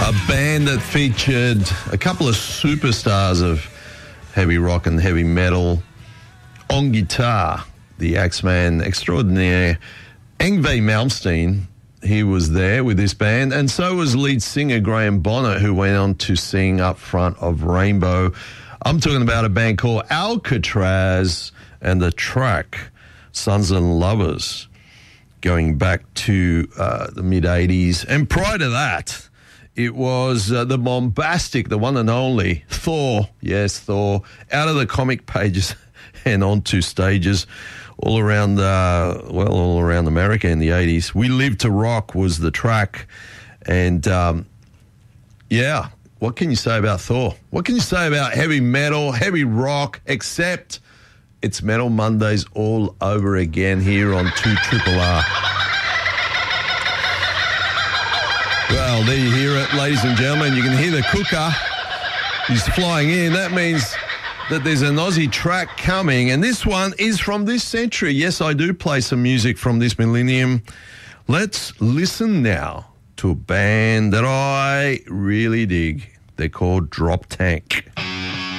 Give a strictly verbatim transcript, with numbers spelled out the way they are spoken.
A band that featured a couple of superstars of heavy rock and heavy metal. On guitar, the Axeman extraordinaire Yngwie Malmsteen. He was there with this band, and so was lead singer Graham Bonnet, who went on to sing up front of Rainbow. I'm talking about a band called Alcatraz and the track Sons and Lovers, going back to uh, the mid-eighties. And prior to that, it was uh, the bombastic, the one and only Thor, yes, Thor, out of the comic pages and onto stages all around, uh, well, all around America in the eighties. We Live to Rock was the track. And, um, yeah, what can you say about Thor? What can you say about heavy metal, heavy rock, except it's Metal Mondays all over again here on two Triple R. Well, there you hear it, ladies and gentlemen. You can hear the cooker. He's flying in. That means that there's an Aussie track coming, and this one is from this century. Yes, I do play some music from this millennium. Let's listen now to a band that I really dig. They're called Drop Tank.